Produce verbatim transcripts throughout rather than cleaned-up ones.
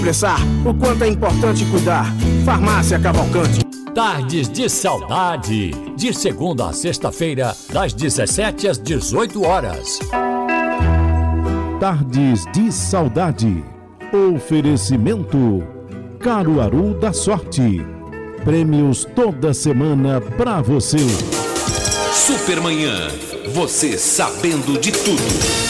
Expressar o quanto é importante cuidar. Farmácia Cavalcante. Tardes de Saudade, de segunda a sexta-feira, das dezessete às dezoito horas. Tardes de Saudade. Oferecimento Caruaru da Sorte. Prêmios toda semana pra você. Supermanhã, você sabendo de tudo.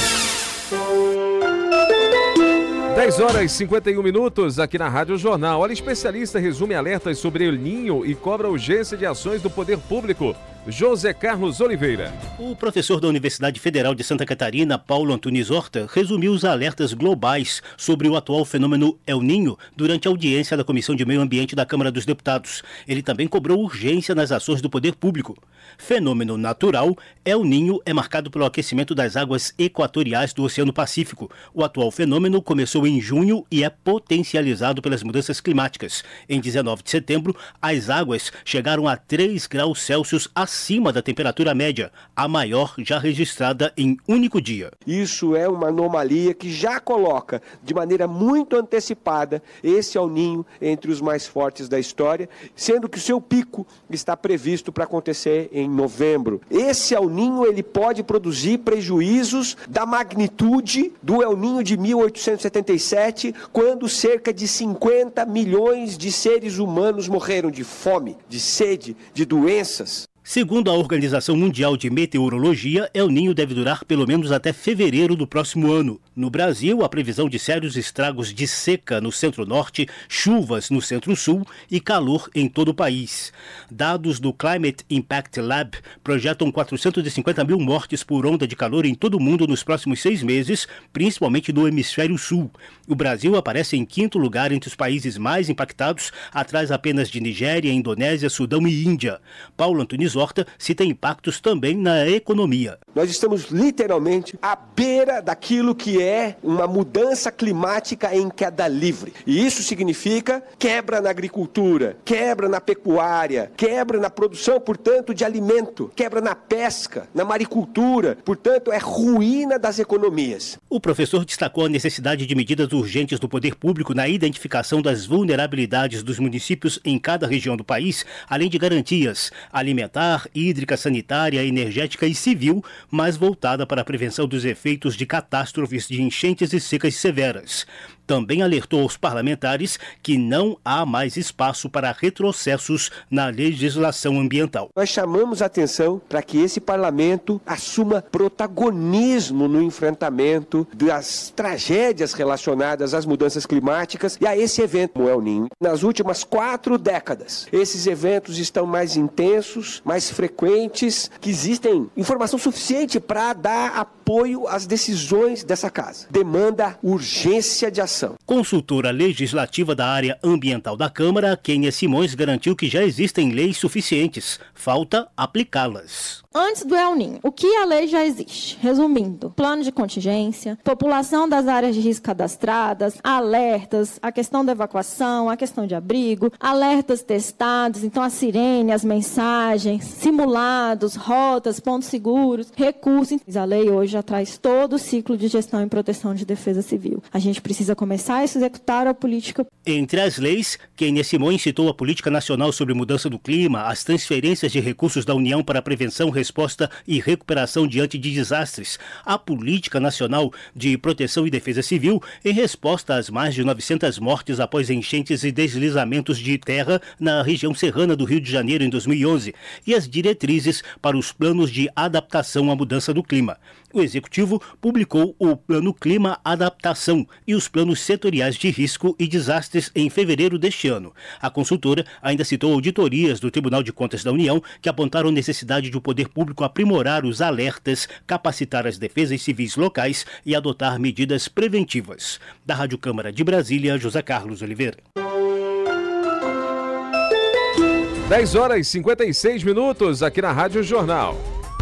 dez horas e cinquenta e um minutos aqui na Rádio Jornal. Olha, especialista resume alertas sobre El Ninho e cobra urgência de ações do poder público. José Carlos Oliveira. O professor da Universidade Federal de Santa Catarina, Paulo Antunes Horta, resumiu os alertas globais sobre o atual fenômeno El Ninho durante a audiência da Comissão de Meio Ambiente da Câmara dos Deputados. Ele também cobrou urgência nas ações do poder público. Fenômeno natural, El Ninho é marcado pelo aquecimento das águas equatoriais do Oceano Pacífico. O atual fenômeno começou em junho e é potencializado pelas mudanças climáticas. Em dezenove de setembro, as águas chegaram a três graus Celsius acima da temperatura média, a maior já registrada em único dia. Isso é uma anomalia que já coloca de maneira muito antecipada esse El Ninho entre os mais fortes da história, sendo que o seu pico está previsto para acontecer em novembro. Esse El Ninho ele pode produzir prejuízos da magnitude do El Ninho de mil oitocentos e setenta e sete, quando cerca de cinquenta milhões de seres humanos morreram de fome, de sede, de doenças. Segundo a Organização Mundial de Meteorologia, El Ninho deve durar pelo menos até fevereiro do próximo ano. No Brasil, a previsão de sérios estragos de seca no centro-norte, chuvas no centro-sul e calor em todo o país. Dados do Climate Impact Lab projetam quatrocentos e cinquenta mil mortes por onda de calor em todo o mundo nos próximos seis meses, principalmente no hemisfério sul. O Brasil aparece em quinto lugar entre os países mais impactados, atrás apenas de Nigéria, Indonésia, Sudão e Índia. Paulo Antunes Horta cita impactos também na economia. Nós estamos literalmente à beira daquilo que é uma mudança climática em queda livre. E isso significa quebra na agricultura, quebra na pecuária, quebra na produção, portanto, de alimento, quebra na pesca, na maricultura, portanto, é ruína das economias. O professor destacou a necessidade de medidas urgentes do poder público na identificação das vulnerabilidades dos municípios em cada região do país, além de garantias alimentares, hídrica, sanitária, energética e civil, mas voltada para a prevenção dos efeitos de catástrofes de enchentes e secas severas. Também alertou aos parlamentares que não há mais espaço para retrocessos na legislação ambiental. Nós chamamos a atenção para que esse parlamento assuma protagonismo no enfrentamento das tragédias relacionadas às mudanças climáticas e a esse evento, o El Ninho. Nas últimas quatro décadas, esses eventos estão mais intensos, mais frequentes, que existem informação suficiente para dar apoio às decisões dessa casa. Demanda urgência de ação. Consultora legislativa da área ambiental da Câmara, Kênia Simões, garantiu que já existem leis suficientes. Falta aplicá-las. Antes do El Ninho, o que a lei já existe? Resumindo, plano de contingência, população das áreas de risco cadastradas, alertas, a questão da evacuação, a questão de abrigo, alertas testados, então a sirene, as mensagens, simulados, rotas, pontos seguros, recursos. A lei hoje já traz todo o ciclo de gestão e proteção de defesa civil. A gente precisa começar a executar a política. Entre as leis, Kênia Simões citou a Política Nacional sobre Mudança do Clima, as transferências de recursos da União para a prevenção, resposta e recuperação diante de desastres, a Política Nacional de Proteção e Defesa Civil em resposta às mais de novecentas mortes após enchentes e deslizamentos de terra na região serrana do Rio de Janeiro em dois mil e onze e as diretrizes para os planos de adaptação à mudança do clima. O Executivo publicou o Plano Clima Adaptação e os planos setoriais de risco e desastres em fevereiro deste ano. A consultora ainda citou auditorias do Tribunal de Contas da União que apontaram necessidade de o poder público aprimorar os alertas, capacitar as defesas civis locais e adotar medidas preventivas. Da Rádio Câmara de Brasília, José Carlos Oliveira. dez horas e cinquenta e seis minutos aqui na Rádio Jornal.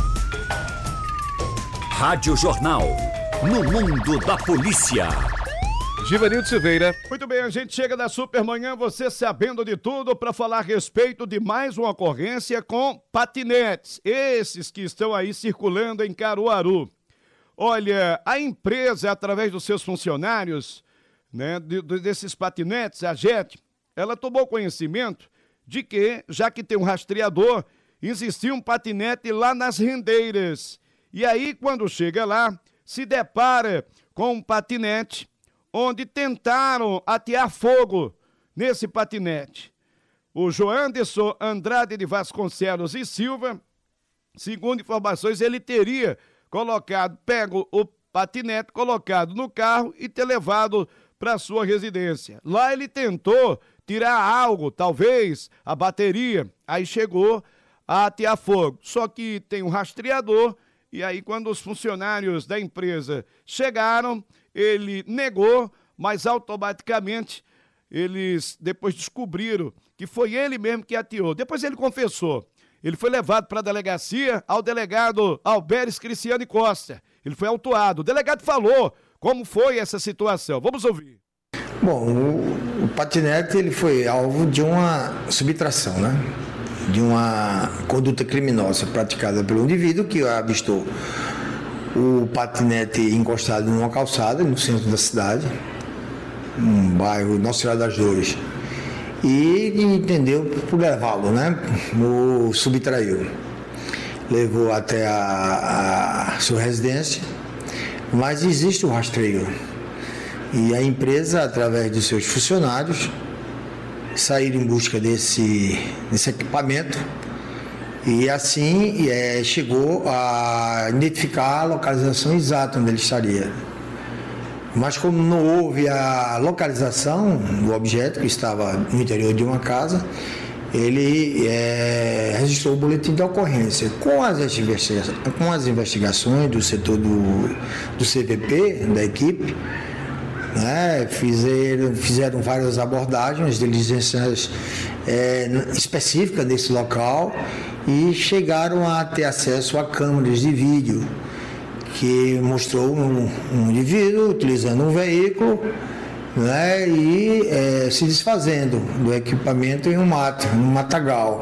Rádio Jornal, no mundo da polícia. Givanildo Silveira. Muito bem, a gente chega da Supermanhã, você sabendo de tudo, para falar a respeito de mais uma ocorrência com patinetes, esses que estão aí circulando em Caruaru. Olha, a empresa, através dos seus funcionários, né, de, de, desses patinetes, a Jet, ela tomou conhecimento de que, já que tem um rastreador, existia um patinete lá nas rendeiras. E aí, quando chega lá, se depara com um patinete onde tentaram atear fogo nesse patinete. O Joanderson Andrade de Vasconcelos e Silva, segundo informações, ele teria colocado, pego o patinete, colocado no carro e ter levado para sua residência. Lá ele tentou tirar algo, talvez a bateria, aí chegou a atear fogo. Só que tem um rastreador, e aí quando os funcionários da empresa chegaram, ele negou, mas automaticamente eles depois descobriram que foi ele mesmo que ateou. Depois ele confessou. Ele foi levado para a delegacia ao delegado Alberes Cristiane Costa. Ele foi autuado. O delegado falou como foi essa situação. Vamos ouvir. Bom, o, o patinete ele foi alvo de uma subtração, né? De uma conduta criminosa praticada pelo indivíduo que avistou o patinete encostado numa calçada no centro da cidade, um bairro Nossa Senhora das Dores, e entendeu por levá-lo, né? O subtraiu, levou até a, a sua residência, mas existe o rastreio e a empresa, através dos seus funcionários, saíram em busca desse, desse equipamento e assim é, chegou a identificar a localização exata onde ele estaria. Mas como não houve a localização do objeto, que estava no interior de uma casa, ele é, registrou o boletim de ocorrência. Com as, investiga- com as investigações do setor do, do C V P, da equipe, né, fizeram, fizeram várias abordagens, diligências é, específicas desse local e chegaram a ter acesso a câmeras de vídeo que mostrou um, um indivíduo utilizando um veículo, né, e é, se desfazendo do equipamento em um mato, um matagal.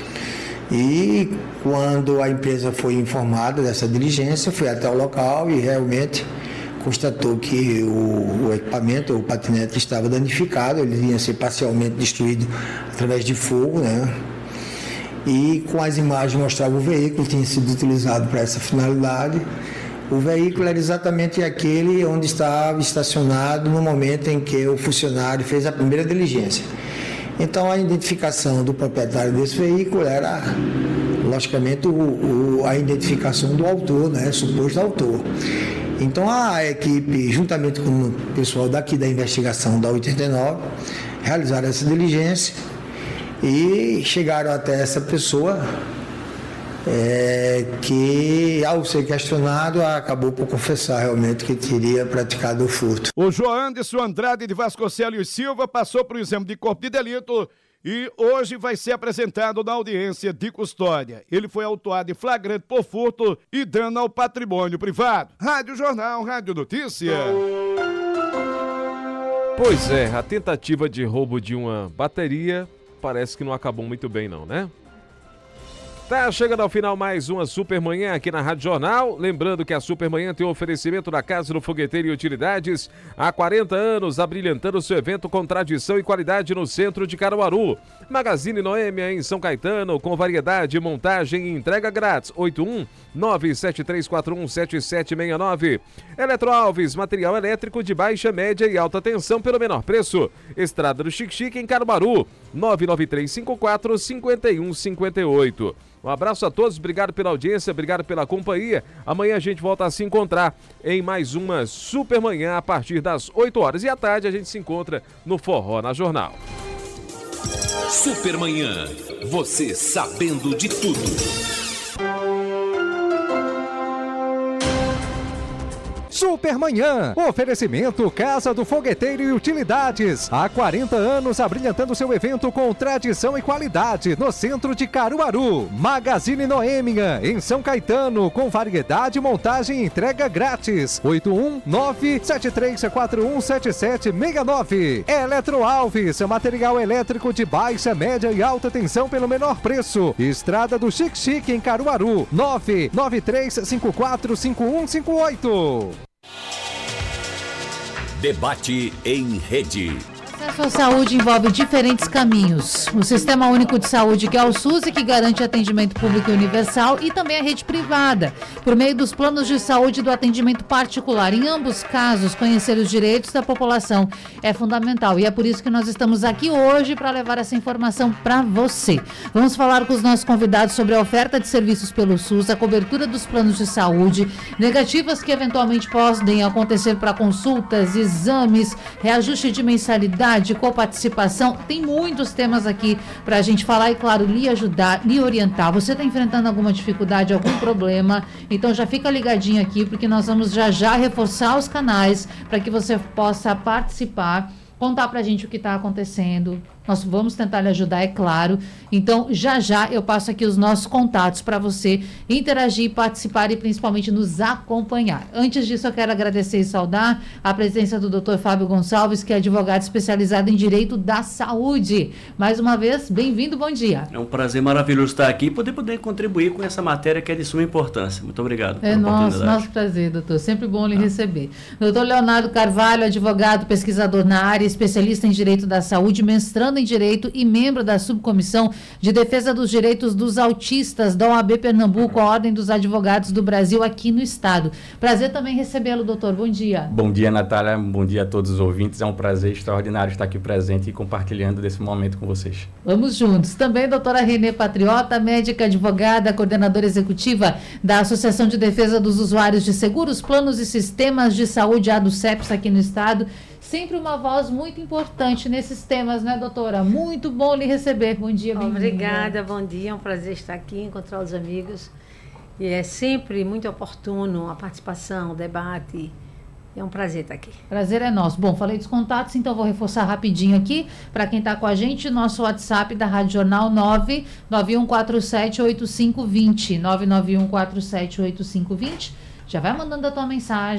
E quando a empresa foi informada dessa diligência, foi até o local e realmente constatou que o, o equipamento, o patinete estava danificado, ele ia ser parcialmente destruído através de fogo, né? E com as imagens mostrava o veículo tinha sido utilizado para essa finalidade. O veículo era exatamente aquele onde estava estacionado no momento em que o funcionário fez a primeira diligência. Então a identificação do proprietário desse veículo era, logicamente, o, o, a identificação do autor, né? Suposto autor. Então a equipe, juntamente com o pessoal daqui da investigação da oitenta e nove, realizaram essa diligência e chegaram até essa pessoa é, que, ao ser questionado, acabou por confessar realmente que teria praticado o furto. O Joanderson Andrade de Vasconcelos e Silva passou por um exame de corpo de delito e hoje vai ser apresentado na audiência de custódia. Ele foi autuado em flagrante por furto e dano ao patrimônio privado. Rádio Jornal, Rádio Notícia. Pois é, a tentativa de roubo de uma bateria parece que não acabou muito bem não, né? Tá chegando ao final mais uma Supermanhã aqui na Rádio Jornal. Lembrando que a Supermanhã tem um oferecimento da Casa do Fogueteiro e Utilidades. Há quarenta anos, abrilhantando seu evento com tradição e qualidade no centro de Caruaru. Magazine Noêmia em São Caetano, com variedade, montagem e entrega grátis. oito um nove sete três quatro um sete sete seis nove. Eletroalves, material elétrico de baixa, média e alta tensão pelo menor preço. Estrada do Xique-Xique em Caruaru. nove nove três cinco quatro cinco um cinco oito. Um abraço a todos, obrigado pela audiência, obrigado pela companhia. Amanhã a gente volta a se encontrar em mais uma Supermanhã a partir das oito horas. E à tarde a gente se encontra no Forró na Jornal. Supermanhã, você sabendo de tudo. Supermanhã, oferecimento Casa do Fogueteiro e Utilidades. Há quarenta anos abrilhantando seu evento com tradição e qualidade no centro de Caruaru. Magazine Noêmia, em São Caetano, com variedade, montagem e entrega grátis. oito um nove sete três quatro um sete sete seis nove. Eletroalves, material elétrico de baixa, média e alta tensão pelo menor preço. Estrada do Xique-Xique em Caruaru. nove nove três cinco quatro cinco um cinco oito. Debate em rede. Acesso à saúde envolve diferentes caminhos. O Sistema Único de Saúde, que é o SUS, e que garante atendimento público e universal, e também a rede privada, por meio dos planos de saúde e do atendimento particular. Em ambos casos, conhecer os direitos da população é fundamental. E é por isso que nós estamos aqui hoje para levar essa informação para você. Vamos falar com os nossos convidados sobre a oferta de serviços pelo SUS, a cobertura dos planos de saúde, negativas que eventualmente podem acontecer para consultas, exames, reajuste de mensalidade, de coparticipação. Tem muitos temas aqui para a gente falar e, claro, lhe ajudar, lhe orientar. Você está enfrentando alguma dificuldade, algum problema? Então já fica ligadinho aqui, porque nós vamos já já reforçar os canais para que você possa participar, contar para a gente o que está acontecendo. Nós vamos tentar lhe ajudar, é claro. Então, já já eu passo aqui os nossos contatos para você interagir, participar e principalmente nos acompanhar. Antes disso, eu quero agradecer e saudar a presença do doutor Fábio Gonçalves, que é advogado especializado em Direito da Saúde. Mais uma vez, bem-vindo, bom dia. É um prazer maravilhoso estar aqui e poder, poder contribuir com essa matéria que é de suma importância. Muito obrigado. É nosso, nosso prazer, doutor. Sempre bom lhe ah. receber. Doutor Leonardo Carvalho, advogado, pesquisador na área, especialista em Direito da Saúde, mestrando em Direito e membro da Subcomissão de Defesa dos Direitos dos Autistas da O A B Pernambuco, a Ordem dos Advogados do Brasil, aqui no estado. Prazer também recebê-lo, doutor. Bom dia. Bom dia, Natália. Bom dia a todos os ouvintes. É um prazer extraordinário estar aqui presente e compartilhando desse momento com vocês. Vamos juntos. Também doutora Renê Patriota, médica advogada, coordenadora executiva da Associação de Defesa dos Usuários de Seguros, Planos e Sistemas de Saúde, a ADUCEPS, aqui no estado. Sempre uma voz muito importante nesses temas, né, doutora? Muito bom lhe receber. Bom dia, bem-vinda. Obrigada, bom dia. É um prazer estar aqui, encontrar os amigos. E é sempre muito oportuno a participação, o debate. É um prazer estar aqui. Prazer é nosso. Bom, falei dos contatos, então vou reforçar rapidinho aqui para quem está com a gente. Nosso WhatsApp da Rádio Jornal nove nove um quatro sete oito cinco dois zero. nove nove um quatro sete oito cinco dois zero. Já vai mandando a tua mensagem.